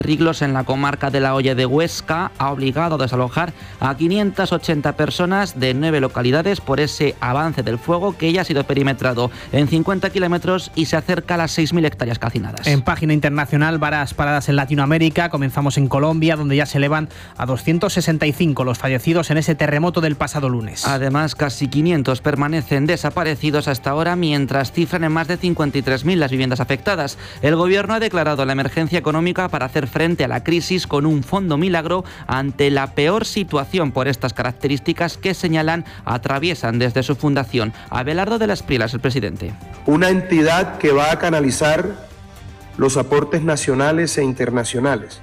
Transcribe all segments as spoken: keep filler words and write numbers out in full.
Riglos, en la comarca de La Hoya de Huesca, ha obligado a desalojar a quinientas ochenta personas de nueve localidades por ese avance del fuego que ya ha sido perimetrado en cincuenta kilómetros y se acerca a las seis mil hectáreas calcinadas. En página internacional, varias paradas en Latinoamérica. Comenzamos en Colombia, donde ya se elevan a doscientos sesenta y cinco los fallecidos en ese terremoto del pasado lunes. Además, casi quinientos permanecen desaparecidos hasta ahora, mientras cifran en más de cincuenta y tres mil las viviendas afectadas. El gobierno ha declarado la emergencia económica para hacer frente a la crisis con un fondo milagro ante la peor situación por estas características que señalan atraviesan desde su fundación. Abelardo de las Prielas, el presidente. Una entidad que va a canalizar los aportes nacionales e internacionales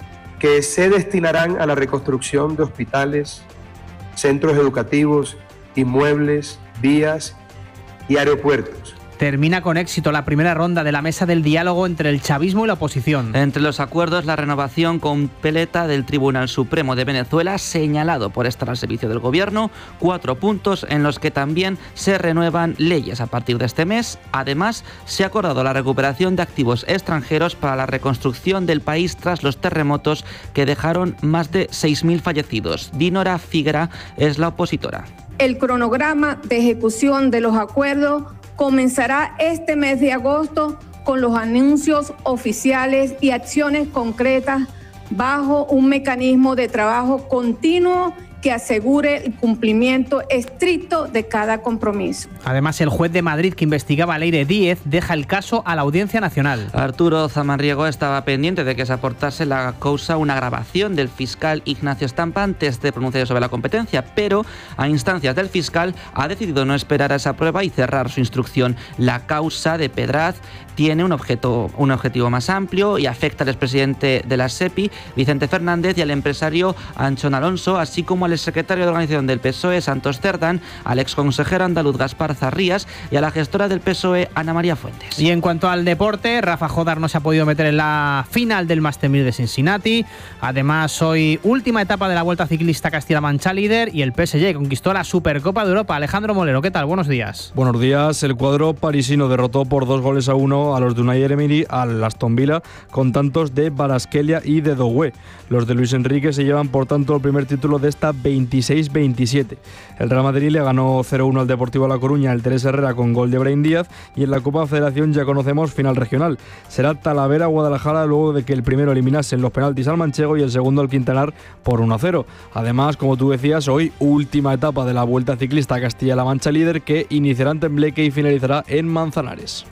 que se destinarán a la reconstrucción de hospitales, centros educativos, inmuebles, vías y aeropuertos. Termina con éxito la primera ronda de la mesa del diálogo entre el chavismo y la oposición. Entre los acuerdos, la renovación completa del Tribunal Supremo de Venezuela, señalado por estar al servicio del gobierno, cuatro puntos en los que también se renuevan leyes a partir de este mes. Además, se ha acordado la recuperación de activos extranjeros para la reconstrucción del país tras los terremotos que dejaron más de seis mil fallecidos. Dinora Figuera es la opositora. El cronograma de ejecución de los acuerdos comenzará este mes de agosto con los anuncios oficiales y acciones concretas bajo un mecanismo de trabajo continuo que asegure el cumplimiento estricto de cada compromiso. Además, el juez de Madrid que investigaba a Leire Díez deja el caso a la Audiencia Nacional. Arturo Zamarriego estaba pendiente de que se aportase la causa una grabación del fiscal Ignacio Estampa antes de pronunciar sobre la competencia, pero a instancias del fiscal ha decidido no esperar a esa prueba y cerrar su instrucción. La causa de Pedraz tiene un, objeto, un objetivo más amplio y afecta al expresidente de la SEPI, Vicente Fernández, y al empresario Anchón Alonso, así como al exsecretario de organización del P S O E, Santos Cerdán, al exconsejero andaluz Gaspar Zarrías y a la gestora del P S O E, Ana María Fuentes. Y en cuanto al deporte, Rafa Jodar no se ha podido meter en la final del Master mil de Cincinnati. Además, hoy última etapa de la Vuelta Ciclista Castilla-La Mancha líder y el P S G conquistó la Supercopa de Europa. Alejandro Molero, ¿qué tal? Buenos días. Buenos días. El cuadro parisino derrotó por dos goles a uno a los de Unai Emery al Aston Villa con tantos de Kvaratskhelia y de Doué. Los de Luis Enrique se llevan por tanto el primer título de esta veintiséis veintisiete. El Real Madrid le ganó cero uno al Deportivo La Coruña, el Teresa Herrera con gol de Brahim Díaz, y en la Copa Federación ya conocemos final regional. Será Talavera-Guadalajara luego de que el primero eliminase en los penaltis al Manchego y el segundo al Quintanar por uno a cero. Además, como tú decías, hoy última etapa de la Vuelta Ciclista Castilla-La Mancha líder que iniciará en Tembleque y finalizará en Manzanares.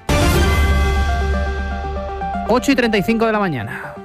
ocho y treinta y cinco de la mañana.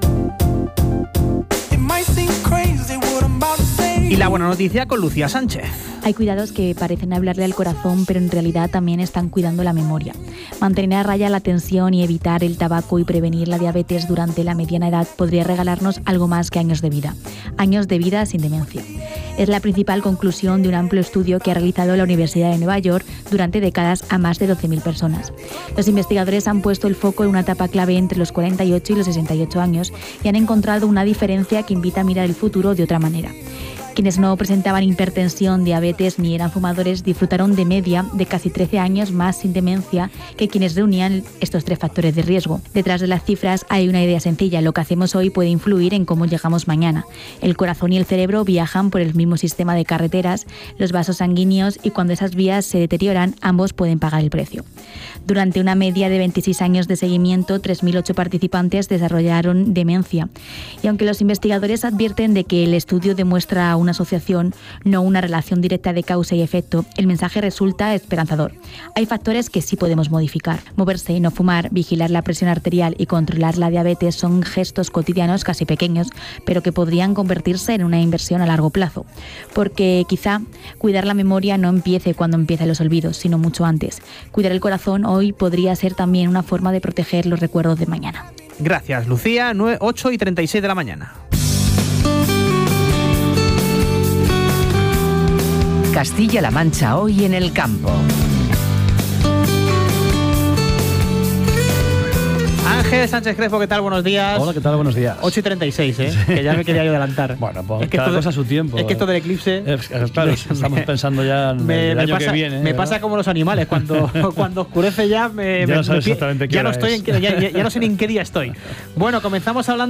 Y la buena noticia con Lucía Sánchez. Hay cuidados que parecen hablarle al corazón, pero en realidad también están cuidando la memoria. Mantener a raya la tensión y evitar el tabaco y prevenir la diabetes durante la mediana edad podría regalarnos algo más que años de vida. Años de vida sin demencia. Es la principal conclusión de un amplio estudio que ha realizado la Universidad de Nueva York durante décadas a más de doce mil personas. Los investigadores han puesto el foco en una etapa clave entre los cuarenta y ocho y los sesenta y ocho años y han encontrado una diferencia que invita a mirar el futuro de otra manera. Quienes no presentaban hipertensión, diabetes ni eran fumadores disfrutaron de media de casi trece años más sin demencia que quienes reunían estos tres factores de riesgo. Detrás de las cifras hay una idea sencilla: lo que hacemos hoy puede influir en cómo llegamos mañana. El corazón y el cerebro viajan por el mismo sistema de carreteras, los vasos sanguíneos, y cuando esas vías se deterioran, ambos pueden pagar el precio. Durante una media de veintiséis años de seguimiento, tres mil ocho participantes desarrollaron demencia. Y aunque los investigadores advierten de que el estudio demuestra una asociación, no una relación directa de causa y efecto, el mensaje resulta esperanzador. Hay factores que sí podemos modificar. Moverse, no fumar, vigilar la presión arterial y controlar la diabetes son gestos cotidianos casi pequeños, pero que podrían convertirse en una inversión a largo plazo. Porque quizá cuidar la memoria no empiece cuando empiezan los olvidos, sino mucho antes. Cuidar el corazón hoy podría ser también una forma de proteger los recuerdos de mañana. Gracias, Lucía. ocho y treinta y seis de la mañana. Castilla-La Mancha hoy en el campo. Ángel Sánchez Crespo, ¿qué tal? Buenos días. Hola, ¿qué tal? Buenos días. ocho y treinta y seis, ¿eh? Que ya me quería yo adelantar. Bueno, pues es que cada esto, cosa a su tiempo. Es que esto del eclipse... Es, claro, estamos me, pensando ya en me, el me año pasa, que viene. Me ¿verdad? Pasa como los animales, cuando, cuando oscurece ya... Me, ya me, no sabes me, exactamente qué ya hora no estoy es. En, ya, ya, ya no sé ni en qué día estoy. Bueno, comenzamos hablando